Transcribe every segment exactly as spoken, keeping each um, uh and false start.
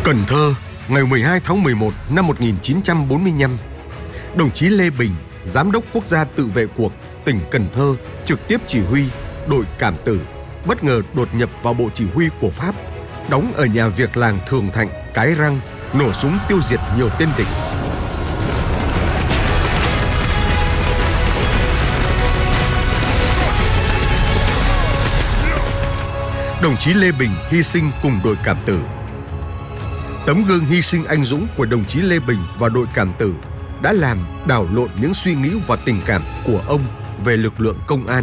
Cần Thơ, ngày mười hai tháng mười một năm một nghìn chín trăm bốn mươi lăm, đồng chí Lê Bình, Giám đốc Quốc gia tự vệ cuộc tỉnh Cần Thơ trực tiếp chỉ huy đội Cảm Tử bất ngờ đột nhập vào bộ chỉ huy của Pháp, đóng ở nhà Việc Làng Thường Thạnh, Cái Răng, nổ súng tiêu diệt nhiều tên địch. Đồng chí Lê Bình hy sinh cùng đội Cảm Tử. Tấm gương hy sinh anh dũng của đồng chí Lê Bình và đội Cảm Tử đã làm đảo lộn những suy nghĩ và tình cảm của ông về lực lượng công an.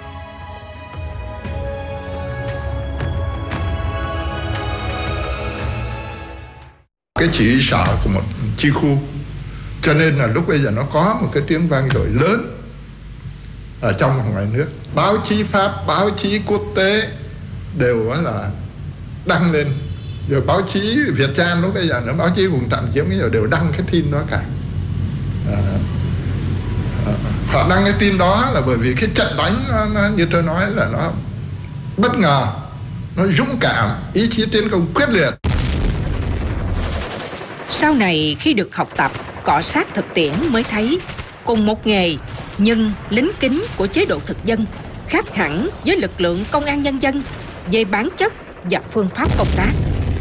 Cái chỉ huy sở của một chi khu, cho nên là lúc bây giờ nó có một cái tiếng vang dội lớn ở trong và ngoài nước. Báo chí Pháp, báo chí quốc tế đều là đăng lên, rồi báo chí Việt Nam lúc bây giờ nó báo chí vùng tạm chiếm cái đều đăng cái tin đó cả. À, à, họ đăng cái tin đó là bởi vì cái trận đánh nó, nó, như tôi nói là nó bất ngờ, nó dũng cảm, ý chí tiến công quyết liệt. Sau này khi được học tập, cọ sát thực tiễn mới thấy cùng một nghề nhưng lính kính của chế độ thực dân khác hẳn với lực lượng công an nhân dân về bản chất và phương pháp công tác.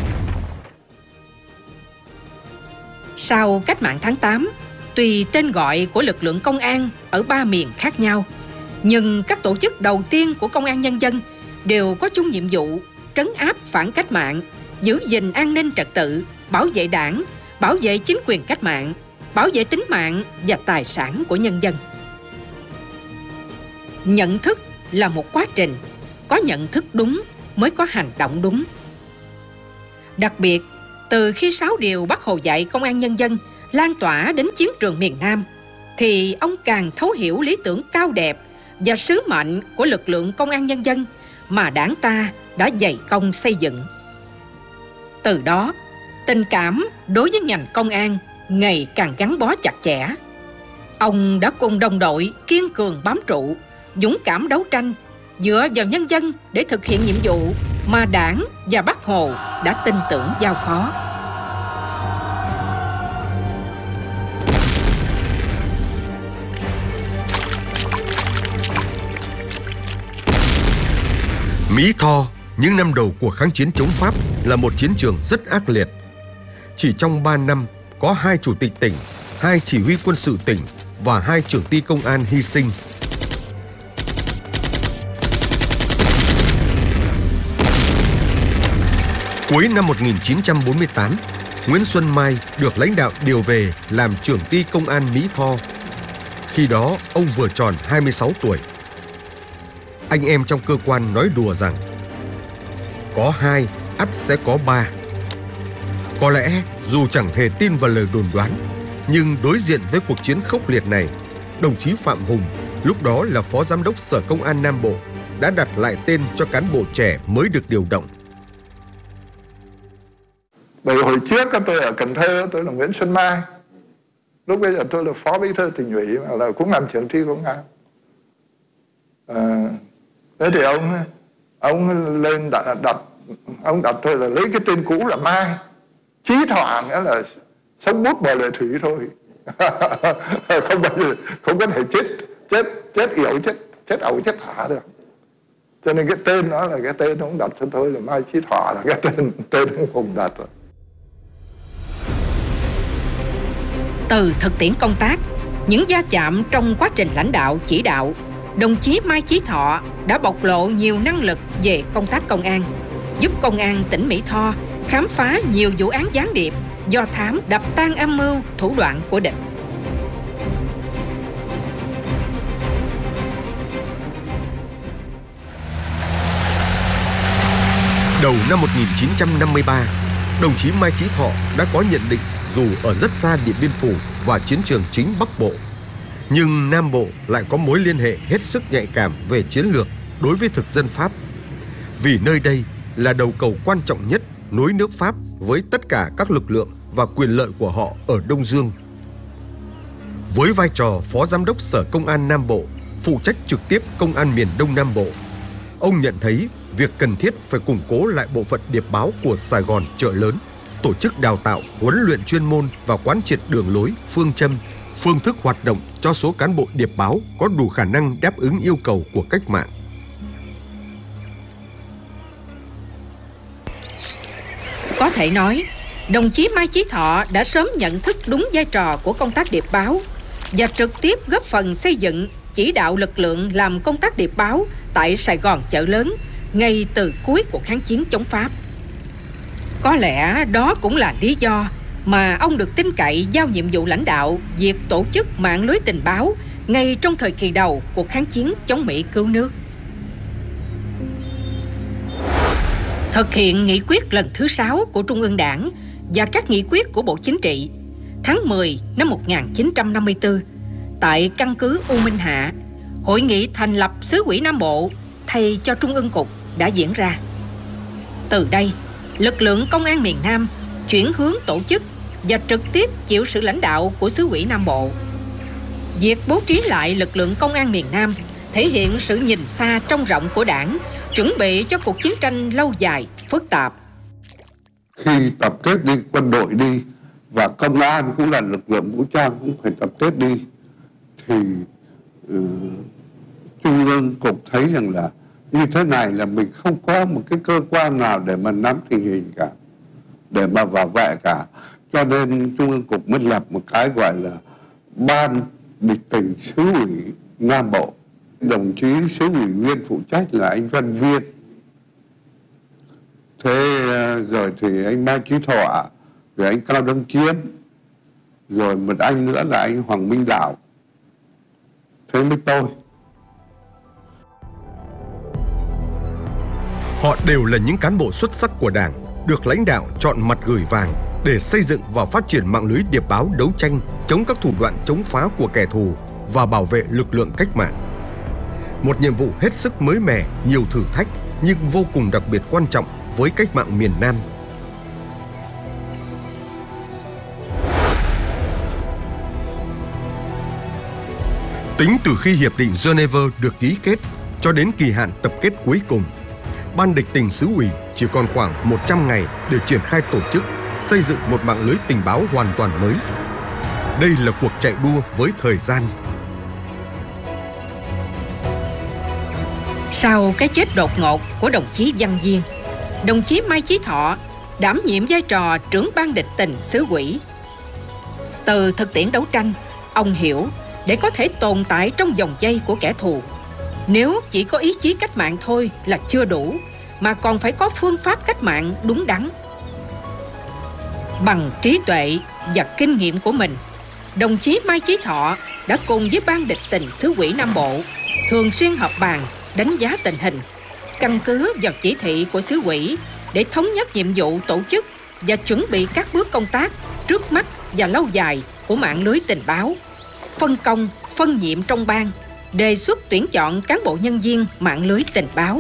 Sau cách mạng tháng tám, tùy tên gọi của lực lượng công an ở ba miền khác nhau, nhưng các tổ chức đầu tiên của công an nhân dân đều có chung nhiệm vụ trấn áp phản cách mạng, giữ gìn an ninh trật tự, bảo vệ đảng, bảo vệ chính quyền cách mạng, bảo vệ tính mạng và tài sản của nhân dân. Nhận thức là một quá trình, có nhận thức đúng mới có hành động đúng. Đặc biệt, từ khi sáu điều Bác Hồ dạy công an nhân dân lan tỏa đến chiến trường miền Nam, thì ông càng thấu hiểu lý tưởng cao đẹp và sứ mệnh của lực lượng công an nhân dân mà Đảng ta đã dày công xây dựng. Từ đó, tình cảm đối với ngành công an ngày càng gắn bó chặt chẽ. Ông đã cùng đồng đội kiên cường bám trụ, dũng cảm đấu tranh, dựa vào nhân dân để thực hiện nhiệm vụ mà Đảng và Bác Hồ đã tin tưởng giao phó. Mỹ Tho, những năm đầu của kháng chiến chống Pháp là một chiến trường rất ác liệt. Chỉ trong ba năm, có hai chủ tịch tỉnh, hai chỉ huy quân sự tỉnh và hai trưởng ty công an hy sinh. Cuối năm một nghìn chín trăm bốn mươi tám, Nguyễn Xuân Mai được lãnh đạo điều về làm trưởng ty công an Mỹ Tho. Khi đó, ông vừa tròn hai mươi sáu tuổi. Anh em trong cơ quan nói đùa rằng có hai, ắt sẽ có ba. Có lẽ dù chẳng hề tin vào lời đồn đoán, nhưng đối diện với cuộc chiến khốc liệt này, đồng chí Phạm Hùng, lúc đó là Phó Giám đốc Sở Công an Nam Bộ, đã đặt lại tên cho cán bộ trẻ mới được điều động. Bởi hồi trước tôi ở Cần Thơ, tôi là Nguyễn Xuân Mai. Lúc bây giờ tôi là Phó Bí thư Tỉnh ủy, mà là cũng làm trưởng ty công an. À, thế thì ông ông lên đặt, đặt ông đặt tôi là lấy cái tên cũ là Mai. Chí thọ nghĩa là sống bút bờ lệ thủy thôi. không bao giờ, không có thể chết chết chết yểu, chết chết ẩu, chết thả được. Cho nên cái tên đó là cái tên ông đặt cho tôi là Mai Chí Thọ, là cái tên tên ông Hùng đặt rồi. Từ thực tiễn công tác, những va chạm trong quá trình lãnh đạo chỉ đạo, đồng chí Mai Chí Thọ đã bộc lộ nhiều năng lực về công tác công an, giúp công an tỉnh Mỹ Tho khám phá nhiều vụ án gián điệp, do thám, đập tan âm mưu, thủ đoạn của địch. Đầu năm một nghìn chín trăm năm mươi ba, đồng chí Mai Chí Thọ đã có nhận định dù ở rất xa Điện Biên Phủ và chiến trường chính Bắc Bộ, nhưng Nam Bộ lại có mối liên hệ hết sức nhạy cảm về chiến lược đối với thực dân Pháp, vì nơi đây là đầu cầu quan trọng nhất nối nước Pháp với tất cả các lực lượng và quyền lợi của họ ở Đông Dương. Với vai trò Phó Giám đốc Sở Công an Nam Bộ, phụ trách trực tiếp Công an miền Đông Nam Bộ, ông nhận thấy việc cần thiết phải củng cố lại bộ phận điệp báo của Sài Gòn chợ lớn tổ chức đào tạo, huấn luyện chuyên môn và quán triệt đường lối, phương châm, phương thức hoạt động cho số cán bộ điệp báo có đủ khả năng đáp ứng yêu cầu của cách mạng. Có thể nói, đồng chí Mai Chí Thọ đã sớm nhận thức đúng vai trò của công tác điệp báo và trực tiếp góp phần xây dựng, chỉ đạo lực lượng làm công tác điệp báo tại Sài Gòn chợ lớn ngay từ cuối cuộc kháng chiến chống Pháp. Có lẽ đó cũng là lý do mà ông được tin cậy giao nhiệm vụ lãnh đạo việc tổ chức mạng lưới tình báo ngay trong thời kỳ đầu cuộc kháng chiến chống Mỹ cứu nước. Thực hiện nghị quyết lần thứ sáu của Trung ương Đảng và các nghị quyết của Bộ Chính trị, tháng mười năm một nghìn chín trăm năm mươi tư, tại căn cứ U Minh Hạ, hội nghị thành lập xứ ủy Nam Bộ thay cho Trung ương Cục đã diễn ra. Từ đây, lực lượng công an miền Nam chuyển hướng tổ chức và trực tiếp chịu sự lãnh đạo của xứ ủy Nam Bộ. Việc bố trí lại lực lượng công an miền Nam thể hiện sự nhìn xa trông rộng của Đảng, chuẩn bị cho cuộc chiến tranh lâu dài, phức tạp. Khi tập kết đi, quân đội đi, và công an cũng là lực lượng vũ trang cũng phải tập kết đi, thì uh, Trung ương Cục thấy rằng là như thế này là mình không có một cái cơ quan nào để mà nắm tình hình cả, để mà bảo vệ cả. Cho nên Trung ương Cục mới lập một cái gọi là Ban Địch tình xứ ủy Nam Bộ. Đồng chí xứ ủy viên phụ trách là anh Văn Viên. Thế rồi thì anh Mai Chí Thọ, rồi anh Cao Đăng Chiến, rồi một anh nữa là anh Hoàng Minh Đạo. Thế mới tôi. Họ đều là những cán bộ xuất sắc của Đảng, được lãnh đạo chọn mặt gửi vàng để xây dựng và phát triển mạng lưới điệp báo đấu tranh chống các thủ đoạn chống phá của kẻ thù và bảo vệ lực lượng cách mạng. Một nhiệm vụ hết sức mới mẻ, nhiều thử thách nhưng vô cùng đặc biệt quan trọng với cách mạng miền Nam. Tính từ khi Hiệp định Geneva được ký kết cho đến kỳ hạn tập kết cuối cùng, Ban Địch tình xứ ủy chỉ còn khoảng một trăm ngày để triển khai tổ chức, xây dựng một mạng lưới tình báo hoàn toàn mới. Đây là cuộc chạy đua với thời gian. Sau cái chết đột ngột của đồng chí Văn Viên, đồng chí Mai Chí Thọ đảm nhiệm vai trò trưởng ban địch tình xứ ủy. Từ thực tiễn đấu tranh, ông hiểu để có thể tồn tại trong vòng vây của kẻ thù, nếu chỉ có ý chí cách mạng thôi là chưa đủ, mà còn phải có phương pháp cách mạng đúng đắn. Bằng trí tuệ và kinh nghiệm của mình, đồng chí Mai Chí Thọ đã cùng với ban địch tình xứ ủy Nam Bộ thường xuyên họp bàn, đánh giá tình hình, căn cứ vào chỉ thị của xứ ủy để thống nhất nhiệm vụ tổ chức và chuẩn bị các bước công tác trước mắt và lâu dài của mạng lưới tình báo, phân công, phân nhiệm trong ban, đề xuất tuyển chọn cán bộ nhân viên mạng lưới tình báo.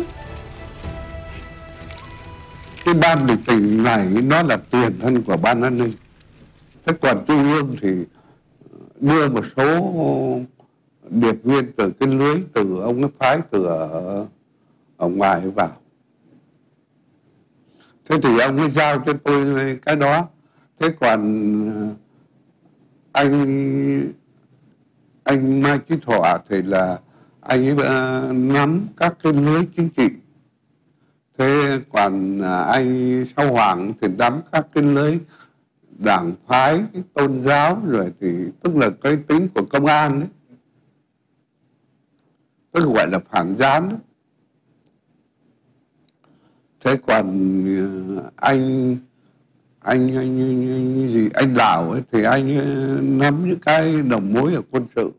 Cái ban địch tình này nó là tiền thân của ban an ninh. Thế còn Trung ương thì đưa một số điệp viên từ cái lưới, từ ông ấy phái từ ở, ở ngoài vào. Thế thì ông ấy giao cho tôi cái đó. Thế còn anh anh Mai Chí Thọ thì là anh ấy nắm các cái lưới chính trị. Thế còn anh Sao Hoàng thì nắm các cái lưới đảng phái, cái tôn giáo, rồi thì tức là cái tính của công an đấy, tức gọi là phản gián đấy. Thế còn anh anh anh, anh, anh gì anh Lào ấy thì anh nắm những cái đầu mối ở quân sự.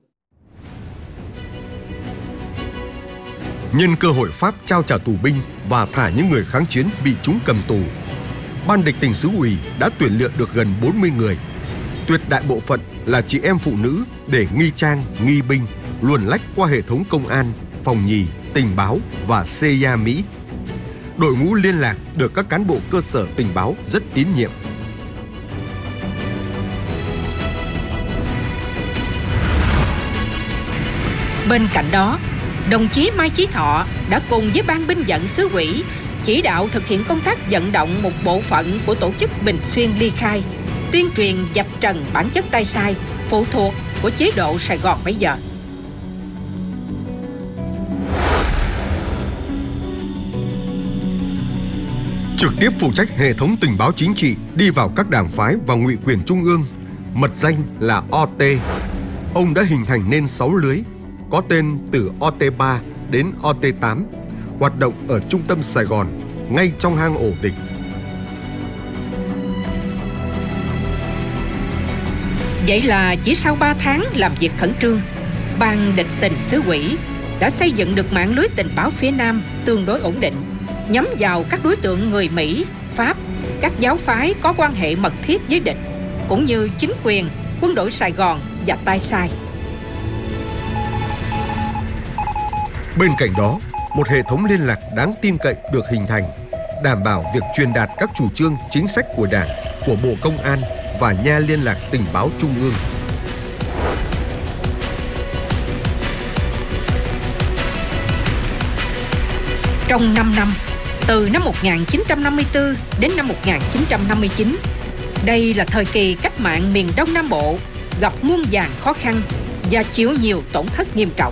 Nhân cơ hội Pháp trao trả tù binh và thả những người kháng chiến bị chúng cầm tù, Ban địch tình xứ ủy đã tuyển lựa được gần bốn mươi người. Tuyệt đại bộ phận là chị em phụ nữ để nghi trang, nghi binh, luồn lách qua hệ thống công an, phòng nhì, tình báo và xê i a Mỹ. Đội ngũ liên lạc được các cán bộ cơ sở tình báo rất tín nhiệm. Bên cạnh đó, đồng chí Mai Chí Thọ đã cùng với ban binh vận xứ ủy chỉ đạo thực hiện công tác vận động một bộ phận của tổ chức Bình Xuyên ly khai, tuyên truyền dập trần bản chất tay sai, phụ thuộc của chế độ Sài Gòn bây giờ. Trực tiếp phụ trách hệ thống tình báo chính trị đi vào các đảng phái và ngụy quyền trung ương, mật danh là O T. Ông đã hình thành nên sáu lưới, có tên từ O T ba đến O T tám, hoạt động ở trung tâm Sài Gòn, ngay trong hang ổ địch. Vậy là chỉ sau ba tháng làm việc khẩn trương, ban địch tình xứ quỷ đã xây dựng được mạng lưới tình báo phía Nam tương đối ổn định, nhắm vào các đối tượng người Mỹ, Pháp, các giáo phái có quan hệ mật thiết với địch, cũng như chính quyền, quân đội Sài Gòn và tay sai. Bên cạnh đó, một hệ thống liên lạc đáng tin cậy được hình thành, đảm bảo việc truyền đạt các chủ trương chính sách của Đảng, của Bộ Công an và nha liên lạc tình báo trung ương. Trong năm năm, từ năm một nghìn chín trăm năm mươi tư đến năm một nghìn chín trăm năm mươi chín, đây là thời kỳ cách mạng miền Đông Nam Bộ gặp muôn vàn khó khăn và chịu nhiều tổn thất nghiêm trọng.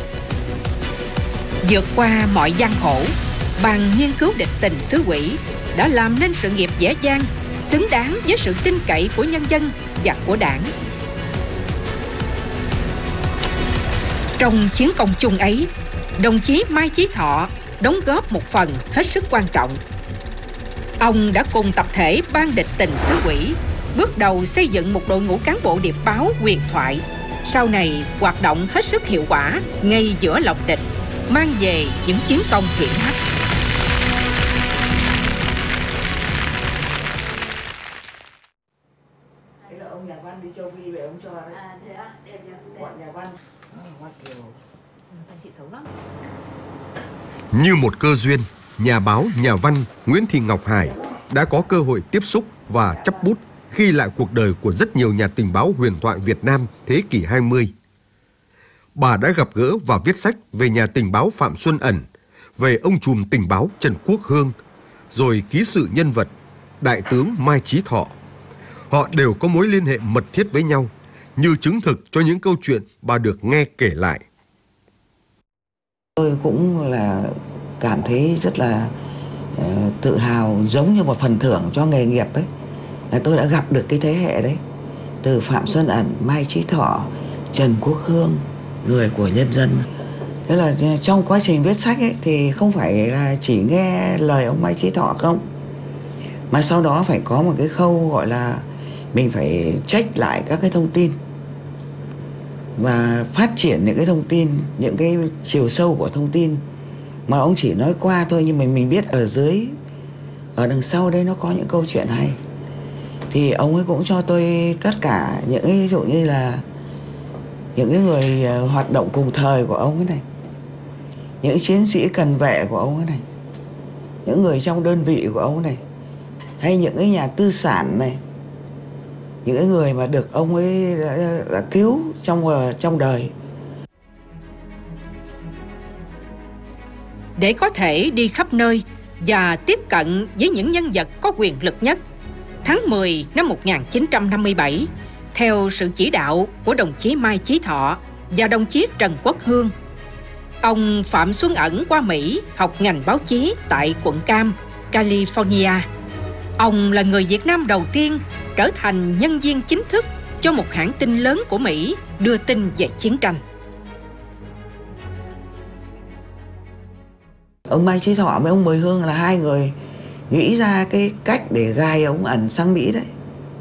Vượt qua mọi gian khổ, ban nghiên cứu địch tình xứ quỷ đã làm nên sự nghiệp vẻ vang, xứng đáng với sự tin cậy của nhân dân và của Đảng. Trong chiến công chung ấy, đồng chí Mai Chí Thọ đóng góp một phần hết sức quan trọng. Ông đã cùng tập thể ban địch tình xứ quỷ bước đầu xây dựng một đội ngũ cán bộ điệp báo huyền thoại, sau này hoạt động hết sức hiệu quả ngay giữa lòng địch, mang về những chiến công hiển hách. Đấy là ông nhà văn đi châu Phi về ông cho đấy. À thế á, đẹp nhỉ? Bọn nhà văn. À, Hoa Kiều. Thằng chị xấu lắm. Như một cơ duyên, nhà báo, nhà văn Nguyễn Thị Ngọc Hải đã có cơ hội tiếp xúc và chấp bút ghi lại cuộc đời của rất nhiều nhà tình báo huyền thoại Việt Nam thế kỷ hai mươi. Bà đã gặp gỡ và viết sách về nhà tình báo Phạm Xuân Ẩn, về ông trùm tình báo Trần Quốc Hương, rồi ký sự nhân vật Đại tướng Mai Chí Thọ. Họ đều có mối liên hệ mật thiết với nhau, như chứng thực cho những câu chuyện bà được nghe kể lại. Tôi cũng là cảm thấy rất là uh, tự hào, giống như một phần thưởng cho nghề nghiệp ấy, là tôi đã gặp được cái thế hệ đấy, từ Phạm Xuân Ẩn, Mai Chí Thọ, Trần Quốc Hương, người của nhân dân. Thế là trong quá trình viết sách ấy thì không phải là chỉ nghe lời ông Mai Chí Thọ không, mà sau đó phải có một cái khâu gọi là mình phải check lại các cái thông tin và phát triển những cái thông tin, những cái chiều sâu của thông tin mà ông chỉ nói qua thôi, nhưng mà mình biết ở dưới, ở đằng sau đấy nó có những câu chuyện hay. Thì ông ấy cũng cho tôi tất cả những cái ví dụ như là những cái người hoạt động cùng thời của ông ấy này, những chiến sĩ cần vệ của ông ấy này, những người trong đơn vị của ông ấy này, hay những cái nhà tư sản này, những cái người mà được ông ấy đã, đã cứu trong trong đời. Để có thể đi khắp nơi và tiếp cận với những nhân vật có quyền lực nhất, tháng mười năm một nghìn chín trăm năm mươi bảy, theo sự chỉ đạo của đồng chí Mai Chí Thọ và đồng chí Trần Quốc Hương, ông Phạm Xuân Ẩn qua Mỹ học ngành báo chí tại quận Cam, California. Ông là người Việt Nam đầu tiên trở thành nhân viên chính thức cho một hãng tin lớn của Mỹ đưa tin về chiến tranh. Ông Mai Chí Thọ với ông Mười Hương là hai người nghĩ ra cái cách để gài ông Ẩn sang Mỹ đấy.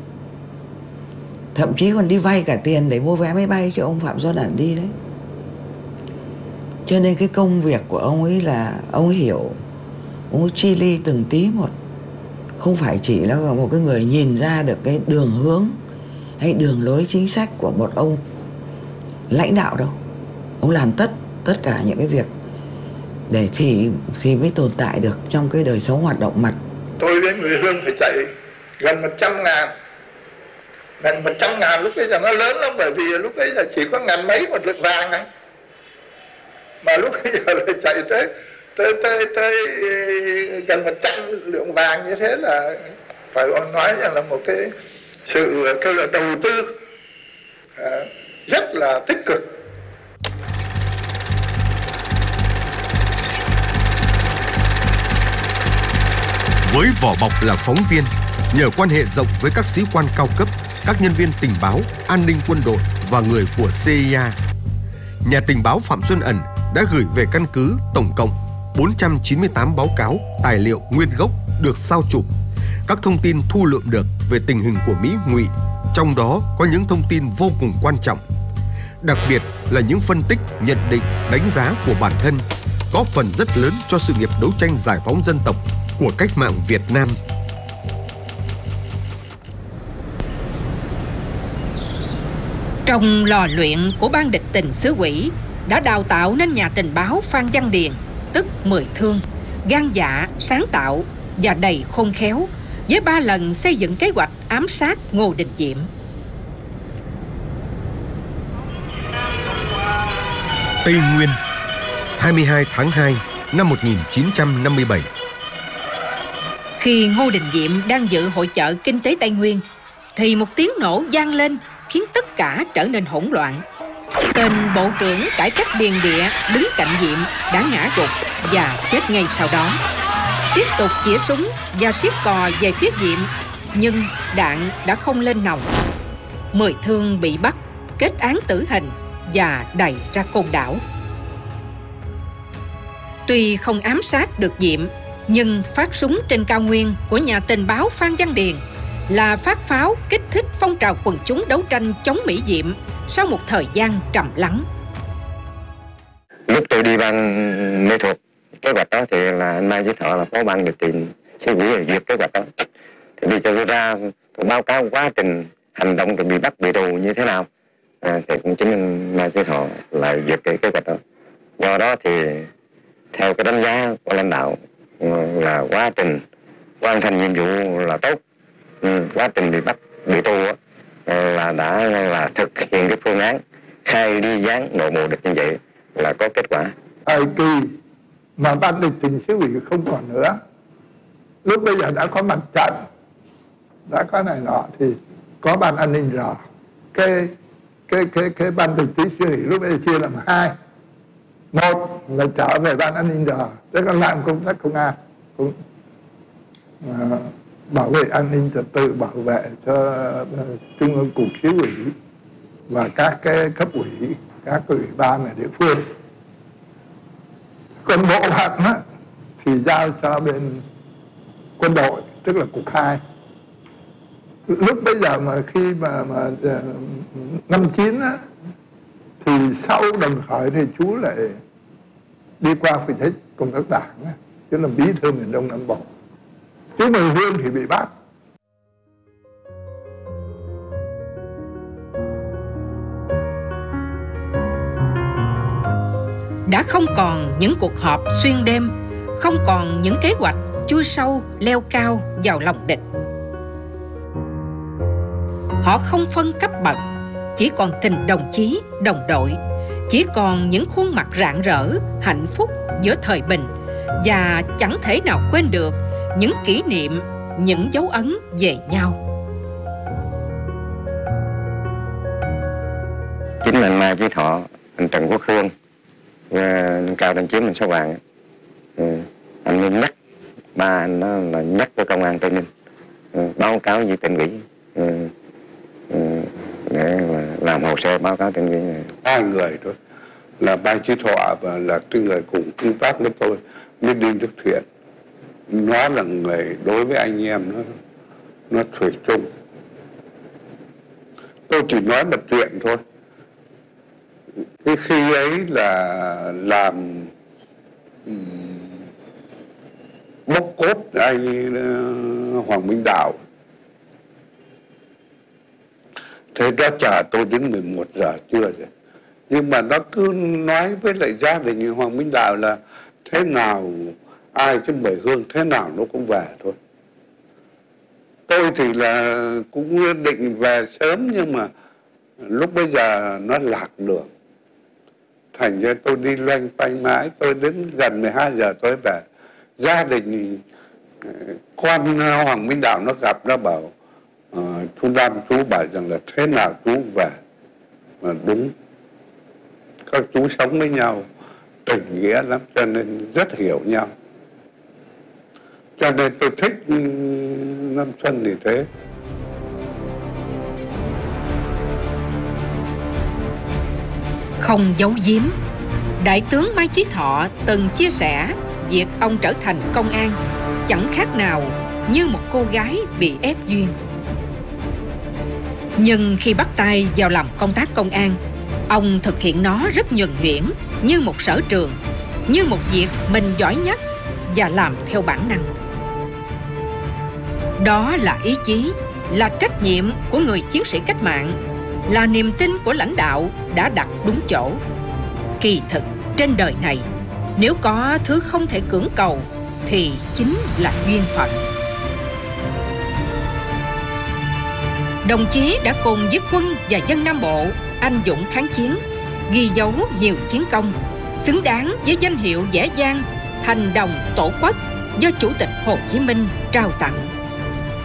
Thậm chí còn đi vay cả tiền để mua vé máy bay cho ông Phạm Xuân Ẩn đi đấy. Cho nên cái công việc của ông ấy là ông ấy hiểu, ông ấy chi ly từng tí một. Không phải chỉ là một cái người nhìn ra được cái đường hướng hay đường lối chính sách của một ông lãnh đạo đâu. Ông làm tất tất cả những cái việc để thì thì mới tồn tại được trong cái đời sống hoạt động mặt. Tôi với Mười Hương phải chạy gần một trăm ngàn. Gần một trăm ngàn lúc ấy giờ nó lớn lắm, bởi vì lúc ấy giờ chỉ có ngàn mấy một lượt vàng này. Mà lúc ấy giờ lại chạy tới tới tới tới gần một trăm lượng vàng như thế là phải nói rằng là một cái sự kêu là đầu tư à, rất là tích cực. Với vỏ bọc là phóng viên, nhờ quan hệ rộng với các sĩ quan cao cấp, các nhân viên tình báo, an ninh quân đội và người của xê i a, nhà tình báo Phạm Xuân Ẩn đã gửi về căn cứ tổng cộng bốn trăm chín mươi tám báo cáo, tài liệu nguyên gốc được sao chụp, các thông tin thu lượm được về tình hình của Mỹ ngụy, trong đó có những thông tin vô cùng quan trọng. Đặc biệt là những phân tích, nhận định, đánh giá của bản thân, góp phần rất lớn cho sự nghiệp đấu tranh giải phóng dân tộc của cách mạng Việt Nam. Trong lò luyện của ban địch tình xứ quỷ đã đào tạo nên nhà tình báo Phan Văn Điền, tức Mười Thương, gan dạ, sáng tạo và đầy khôn khéo, với ba lần xây dựng kế hoạch ám sát Ngô Đình Diệm. Tây Nguyên, hai mươi hai tháng hai năm một nghìn chín trăm năm mươi bảy. Khi Ngô Đình Diệm đang dự hội chợ kinh tế Tây Nguyên, thì một tiếng nổ vang lên khiến tất cả trở nên hỗn loạn. Tên bộ trưởng cải cách điền địa đứng cạnh Diệm đã ngã gục và chết ngay sau đó. Tiếp tục chĩa súng và siết cò về phía Diệm, nhưng đạn đã không lên nòng. Mười Thương bị bắt, kết án tử hình và đày ra Côn Đảo. Tuy không ám sát được Diệm, nhưng phát súng trên cao nguyên của nhà tình báo Phan Văn Điền là phát pháo kích thích phong trào quần chúng đấu tranh chống Mỹ Diệm sau một thời gian trầm lắng. Lúc tôi đi ban mê thuật kế hoạch đó thì là anh Mai với Thọ là phó ban điều tìm suy nghĩ về duyệt kế hoạch đó. Thì đi cho tôi ra tôi báo cáo quá trình hành động rồi bị bắt bị tù như thế nào. À, thì cũng chính anh Mai với Thọ là duyệt cái kế hoạch đó. Do đó thì theo cái đánh giá của lãnh đạo là quá trình hoàn thành nhiệm vụ là tốt. Ừ, quá trình bị bắt bị tù là đã là thực hiện cái phương án khai ly gián nội bộ địch như vậy là có kết quả. Thời kỳ mà ban địch tình xứ ủy không còn nữa, lúc bây giờ đã có mặt trận, đã có này nọ thì có ban an ninh rò. Cái cái cái cái ban địch tình xứ ủy lúc bây giờ chia làm hai. Một là trở về ban an ninh rò, tức là làm công tác công an, cũng uh, bảo vệ an ninh trật tự, bảo vệ cho uh, trung ương cục xứ ủy và các cái cấp ủy, các ủy ban ở địa phương. Còn bộ phận á, thì giao cho bên quân đội, tức là cục hai. Lúc bây giờ mà khi mà, mà năm chín á, thì sau Đồng Khởi thì chú lại đi qua phụ trách công tác đảng á, chứ là bí thư miền Đông Nam Bộ. Chú Mười Hương thì bị bắt. Đã không còn những cuộc họp xuyên đêm, không còn những kế hoạch chui sâu leo cao vào lòng địch. Họ không phân cấp bậc, chỉ còn tình đồng chí, đồng đội, chỉ còn những khuôn mặt rạng rỡ, hạnh phúc giữa thời bình, và chẳng thể nào quên được những kỷ niệm, những dấu ấn về nhau. Chính là anh Mai với Thọ, anh Trần Quốc Hương, anh Cao Đăng Chiếm, anh Sáu Vàng, ừ. anh nên nhắc ba anh đó là nhắc cho công an Tây Ninh, ừ. báo cáo với tỉnh ủy, ừ. Ừ. để là làm hồ sơ báo cáo tỉnh ủy. Hai người thôi là Mai Chí Thọ và là cái người cùng công tác với tôi, với Đinh Đức Thiện. Nó là người đối với anh em nó nó thủy chung. Tôi chỉ nói một chuyện thôi. Cái khi ấy là làm um, bốc cốt anh uh, Hoàng Minh Đạo. Thế đó chờ tôi đến mười một giờ trưa rồi. Nhưng mà nó cứ nói với lại gia đình Hoàng Minh Đạo là thế nào ai chứ Mười Hương thế nào nó cũng về thôi. Tôi thì là cũng định về sớm nhưng mà lúc bây giờ nó lạc đường. thành ra tôi đi loanh quanh mãi, tôi đến gần mười hai giờ tôi về. Gia đình con Hoàng Minh Đạo nó gặp, nó bảo uh, chú Nam, chú bảo rằng là thế nào chú về. Mà đúng, các chú sống với nhau tình nghĩa lắm, cho nên rất hiểu nhau. Cho nên tôi thích Nam Xuân thì thế. Không giấu giếm, Đại tướng Mai Chí Thọ từng chia sẻ việc ông trở thành công an chẳng khác nào như một cô gái bị ép duyên. Nhưng khi bắt tay vào làm công tác công an, ông thực hiện nó rất nhuần nhuyễn, như một sở trường, như một việc mình giỏi nhất và làm theo bản năng. Đó là ý chí, là trách nhiệm của người chiến sĩ cách mạng, là niềm tin của lãnh đạo đã đặt đúng chỗ. Kỳ thực, trên đời này, nếu có thứ không thể cưỡng cầu thì chính là duyên phận. Đồng chí đã cùng với quân và dân Nam Bộ anh dũng kháng chiến, ghi dấu nhiều chiến công, xứng đáng với danh hiệu vẻ vang thành đồng tổ quốc do Chủ tịch Hồ Chí Minh trao tặng.